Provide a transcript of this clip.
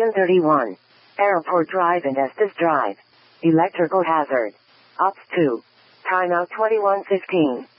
Section 31. Airport Drive and Estes Drive. Electrical hazard. Ops 2. Timeout 21:15.